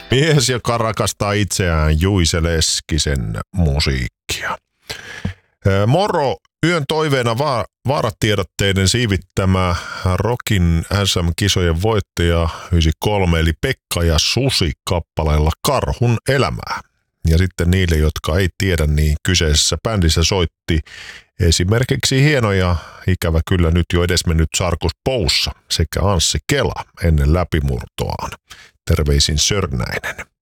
Mies, joka rakastaa itseään, Juise Leskisen musiikkia. Moro, yön toiveena vaaratiedotteiden siivittämä Rockin SM-kisojen voittaja 93, eli Pekka ja Susi kappaleella Karhun elämää. Ja sitten niille, jotka ei tiedä, niin kyseisessä bändissä soitti esimerkiksi hieno ja ikävä kyllä nyt jo edesmennyt Sarkus Poussa sekä Anssi Kela ennen läpimurtoaan. Terveisin Sörnäinen.